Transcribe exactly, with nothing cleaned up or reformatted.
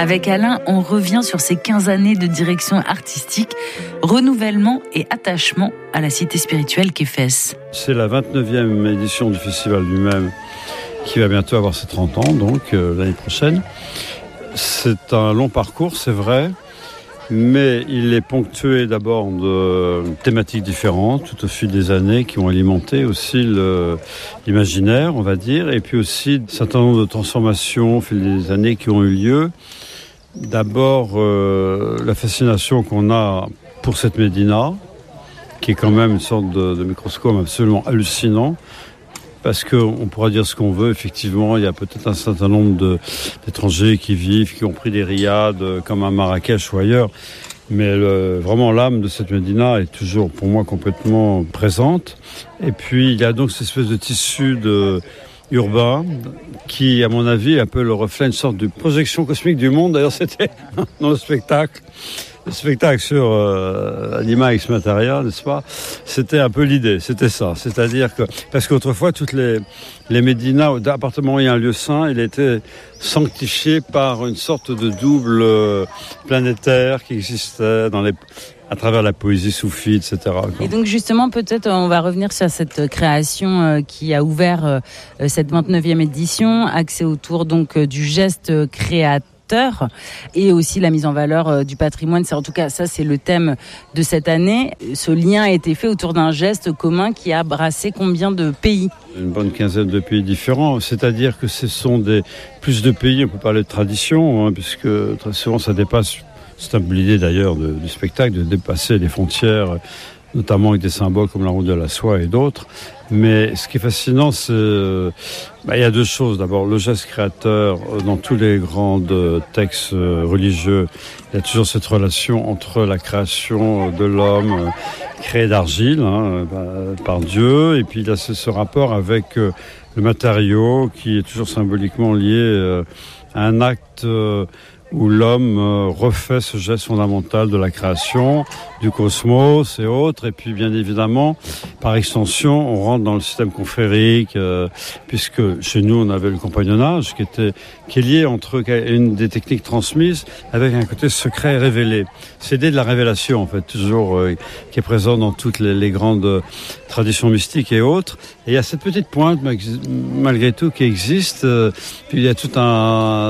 Avec Alain, on revient sur ces quinze années de direction artistique, renouvellement et attachement à la cité spirituelle qu'est Fès. C'est la vingt-neuvième édition du festival lui-même qui va bientôt avoir ses trente ans, donc euh, l'année prochaine. C'est un long parcours, c'est vrai, mais il est ponctué d'abord de thématiques différentes tout au fil des années qui ont alimenté aussi le, l'imaginaire, on va dire, et puis aussi un certain nombre de transformations au fil des années qui ont eu lieu. D'abord, euh, la fascination qu'on a pour cette médina, qui est quand même une sorte de, de microscope absolument hallucinant, parce qu'on pourra dire ce qu'on veut, effectivement, il y a peut-être un certain nombre de, d'étrangers qui vivent, qui ont pris des riades, comme à Marrakech ou ailleurs, mais le, vraiment l'âme de cette médina est toujours, pour moi, complètement présente. Et puis, il y a donc cette espèce de tissu de... urbain, qui, à mon avis, est un peu le reflet, une sorte de projection cosmique du monde. D'ailleurs, c'était dans le spectacle, le spectacle sur euh, Anima Ex Materia, n'est-ce pas ? C'était un peu l'idée, c'était ça. C'est-à-dire que, parce qu'autrefois, toutes les, les médinas, d'appartements où il y a un lieu saint, il était sanctifié par une sorte de double euh, planétaire qui existait dans les... à travers la poésie soufie, et cetera. Et donc justement, peut-être on va revenir sur cette création euh, qui a ouvert euh, cette vingt-neuvième édition, axée autour donc euh, du geste créateur et aussi la mise en valeur euh, du patrimoine. C'est en tout cas ça, c'est le thème de cette année. Ce lien a été fait autour d'un geste commun qui a brassé combien de pays ? Une bonne quinzaine de pays différents, c'est-à-dire que ce sont des plus de pays. On peut parler de tradition, hein, puisque très souvent ça dépasse. C'est un peu l'idée d'ailleurs de, du spectacle, de dépasser les frontières, notamment avec des symboles comme la route de la soie et d'autres. Mais ce qui est fascinant, c'est... Bah, il y a deux choses. D'abord, le geste créateur, dans tous les grands textes religieux, il y a toujours cette relation entre la création de l'homme, créé d'argile hein, par Dieu, et puis il y a ce, ce rapport avec le matériau qui est toujours symboliquement lié à un acte... où l'homme euh, refait ce geste fondamental de la création, du cosmos et autres. Et puis, bien évidemment, par extension, on rentre dans le système confrérique, euh, puisque chez nous, on avait le compagnonnage qui était qui est lié entre une des techniques transmises avec un côté secret et révélé. C'est l'idée de la révélation, en fait, toujours, euh, qui est présente dans toutes les, les grandes traditions mystiques et autres. Et il y a cette petite pointe, malgré tout, qui existe. Euh, puis il y a tout un